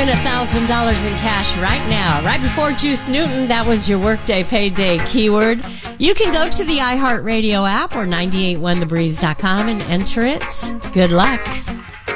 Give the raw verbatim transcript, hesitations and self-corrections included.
win one thousand dollars in cash right now. Right before Juice Newton, that was your Workday Payday keyword. You can go to the iHeartRadio app or nine eight one the breeze dot com and enter it. Good luck.